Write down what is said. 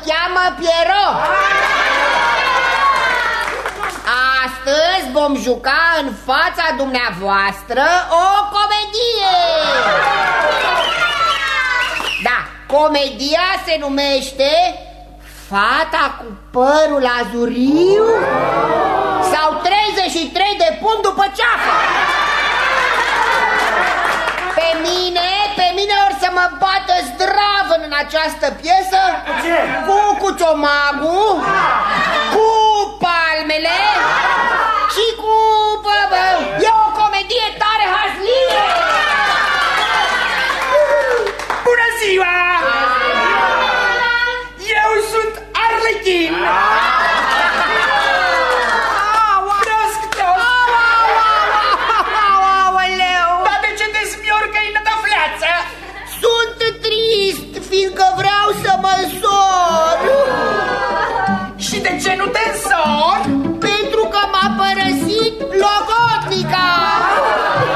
cheamă Piero. Astăzi vom juca în fața dumneavoastră o comedie. Da, comedia se numește Fata cu părul azuriu sau 33 de puni după ceafă. Pe mine or să mă bată zdravăn în această piesă cu Cuțomagu